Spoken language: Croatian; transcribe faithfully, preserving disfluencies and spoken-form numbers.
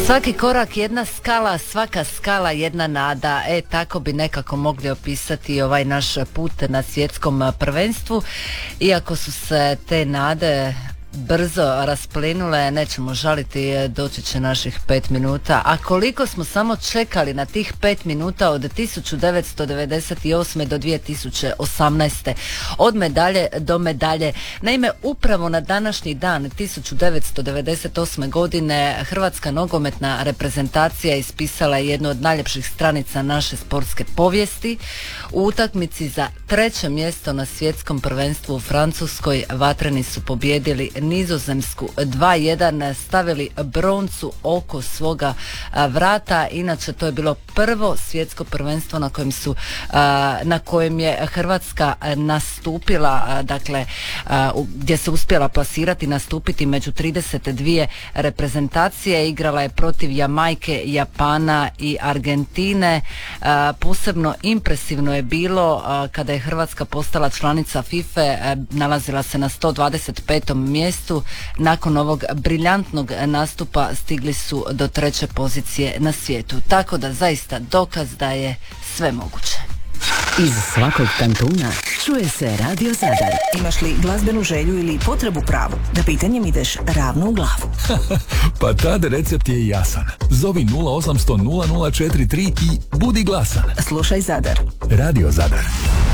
Svaki korak jedna skala, svaka skala jedna nada. E, tako bi nekako mogli opisati ovaj naš put na svjetskom prvenstvu. Iako su se te nade brzo rasplinule, nećemo žaliti, doći će naših pet minuta. A koliko smo samo čekali na tih pet minuta od tisuću devetsto devedeset osme do dvije tisuće osamnaeste. Od medalje do medalje. Naime, upravo na današnji dan tisuću devetsto devedeset osme godine Hrvatska nogometna reprezentacija ispisala je jednu od najljepših stranica naše sportske povijesti. U utakmici za treće mjesto na svjetskom prvenstvu u Francuskoj vatreni su pobijedili Nizozemsku dva jedan, stavili broncu oko svoga vrata. Inače, to je bilo prvo svjetsko prvenstvo na kojem su na kojem je Hrvatska nastupila, dakle gdje se uspjela plasirati, nastupiti među trideset dvije reprezentacije. Igrala je protiv Jamajke, Japana i Argentine. Posebno impresivno je bilo kada je Hrvatska postala članica FIFA, nalazila se na sto dvadeset petom mjestu. Nakon ovog briljantnog nastupa stigli su do treće pozicije na svijetu. Tako da zaista dokaz da je sve moguće. Iz svakog kantuna čuje se Radio Zadar. Imaš li glazbenu želju ili potrebu pravu? Da pitanjem ideš ravno u glavu. Pa tad recept je jasan. Zovi nula osam nula nula nula četiri tri i budi glasan. Slušaj Zadar. Radio Zadar.